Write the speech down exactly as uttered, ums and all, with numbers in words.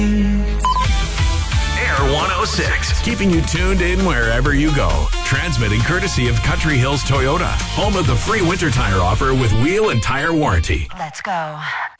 Air one oh six, keeping you tuned in wherever you go. Transmitting courtesy of Country Hills Toyota, home of the free winter tire offer with wheel and tire warranty. Let's go.